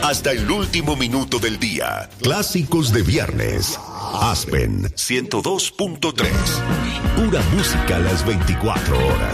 hasta el último minuto del día. Clásicos de viernes. Aspen 102.3. Pura música a las 24 horas.